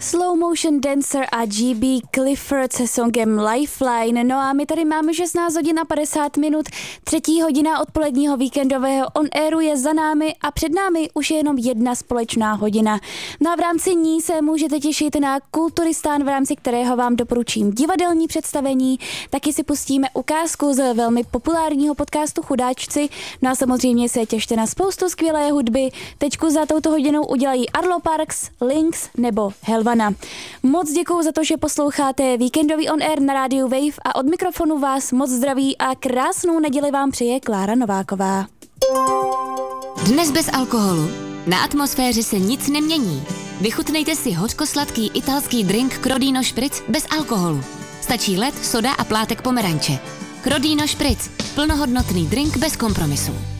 Slow Motion Dancer a GB Clifford se songem Lifeline. No a my tady máme 16 hodin a 50 minut, 3. hodina odpoledního víkendového on airu je za námi a před námi už je jenom jedna společná hodina. No a v rámci ní se můžete těšit na Kulturistán, v rámci kterého vám doporučím divadelní představení, taky si pustíme ukázku z velmi populárního podcastu Chudáčci, no a samozřejmě se těšte na spoustu skvělé hudby. Teďku za touto hodinou udělají Arlo Parks, Lynx nebo Helvana. Moc děkuju za to, že posloucháte víkendový on air na rádiu Wave a od mikrofonu vás moc zdraví a krásnou neděli vám přeje Klára Nováková. Dnes bez alkoholu. Na atmosféře se nic nemění. Vychutnejte si hořkosladký italský drink Crodino Spritz bez alkoholu. Stačí led, soda a plátek pomeranče. Crodino Spritz. Plnohodnotný drink bez kompromisu.